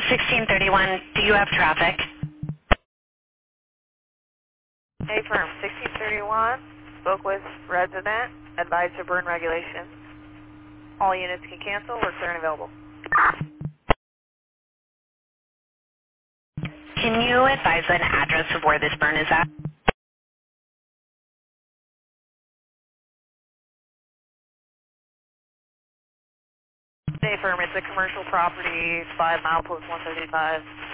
1631, do you have traffic? A firm, 1631, spoke with resident, advised to burn regulations. All units can cancel, we're clear and available. Can you advise an address of where this burn is at? A firm, it's a commercial property, 5 mile post 135.